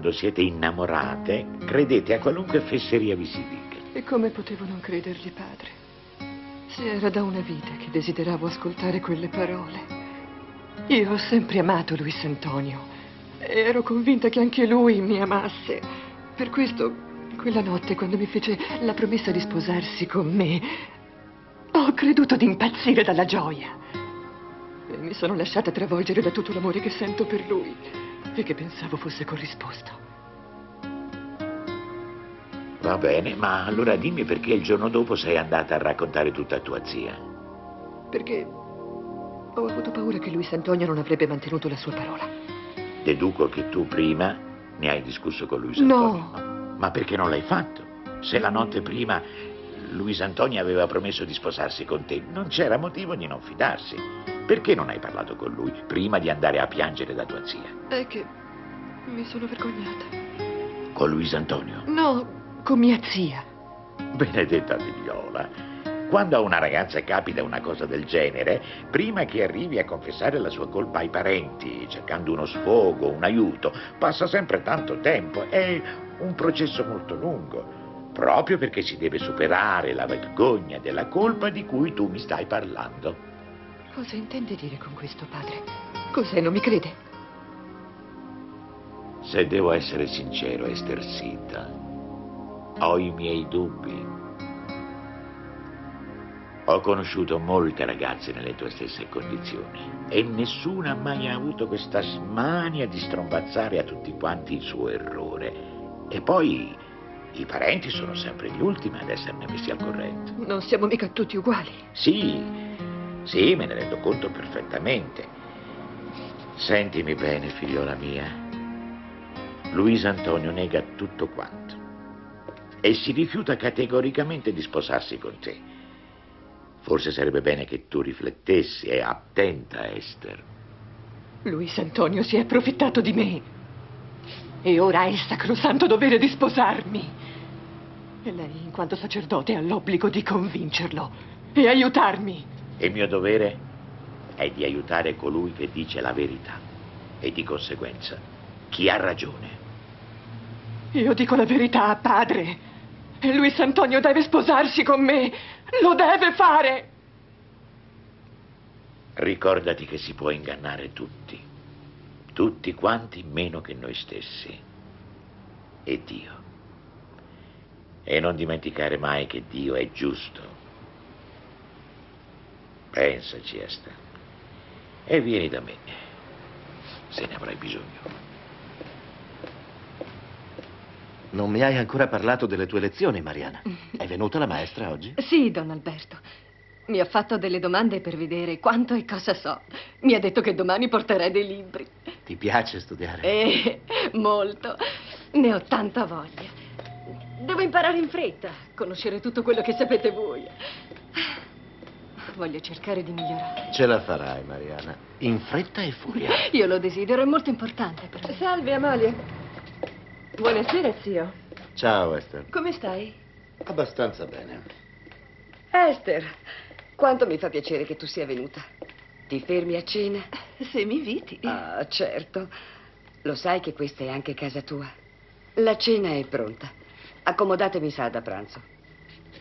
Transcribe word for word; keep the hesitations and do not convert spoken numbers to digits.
quando siete innamorate, credete a qualunque fesseria vi si dica. E come potevo non credergli, padre? Se era da una vita che desideravo ascoltare quelle parole. Io ho sempre amato Luis Antonio e ero convinta che anche lui mi amasse. Per questo, quella notte, quando mi fece la promessa di sposarsi con me, ho creduto di impazzire dalla gioia. E mi sono lasciata travolgere da tutto l'amore che sento per lui e che pensavo fosse corrisposto. Va bene, ma allora dimmi perché il giorno dopo sei andata a raccontare tutto a tua zia. Perché ho avuto paura che Luis Antonio non avrebbe mantenuto la sua parola. Deduco che tu prima ne hai discusso con Luis Antonio. No. Ma perché non l'hai fatto? Se la notte prima Luis Antonio aveva promesso di sposarsi con te, non c'era motivo di non fidarsi. Perché non hai parlato con lui prima di andare a piangere da tua zia? È che mi sono vergognata. Con Luis Antonio? No, con mia zia. Benedetta figliola, quando a una ragazza capita una cosa del genere, prima che arrivi a confessare la sua colpa ai parenti, cercando uno sfogo, un aiuto, passa sempre tanto tempo, è un processo molto lungo, proprio perché si deve superare la vergogna della colpa di cui tu mi stai parlando. Cosa intende dire con questo, padre? Cos'è, non mi crede? Se devo essere sincero, Estersita, ho i miei dubbi. Ho conosciuto molte ragazze nelle tue stesse condizioni e nessuna ha mai avuto questa smania di strombazzare a tutti quanti il suo errore. E poi i parenti sono sempre gli ultimi ad esserne messi al corrente. Non siamo mica tutti uguali. Sì, sì, me ne rendo conto perfettamente. Sentimi bene, figliola mia. Luis Antonio nega tutto quanto e si rifiuta categoricamente di sposarsi con te. Forse sarebbe bene che tu riflettessi e attenta, Esther. Luis Antonio si è approfittato di me e ora ha il sacrosanto dovere di sposarmi. E lei, in quanto sacerdote, ha l'obbligo di convincerlo e aiutarmi. E il mio dovere è di aiutare colui che dice la verità e di conseguenza chi ha ragione. Io dico la verità, padre. E Luis Antonio deve sposarsi con me. Lo deve fare. Ricordati che si può ingannare tutti. Tutti quanti meno che noi stessi. E Dio. E non dimenticare mai che Dio è giusto. Pensaci, Esther. E vieni da me, se ne avrai bisogno. Non mi hai ancora parlato delle tue lezioni, Mariana. È venuta la maestra oggi? Sì, don Alberto. Mi ha fatto delle domande per vedere quanto e cosa so. Mi ha detto che domani porterei dei libri. Ti piace studiare? Eh, molto. Ne ho tanta voglia. Devo imparare in fretta, conoscere tutto quello che sapete voi. Voglio cercare di migliorare. Ce la farai, Mariana. In fretta e furia. Io lo desidero, è molto importante per me. Salve, Amalia. Buonasera, zio. Ciao, Esther. Come stai? Abbastanza bene. Esther, quanto mi fa piacere che tu sia venuta. Ti fermi a cena? Se mi inviti. Ah, certo. Lo sai che questa è anche casa tua. La cena è pronta. Accomodatevi in sala da pranzo.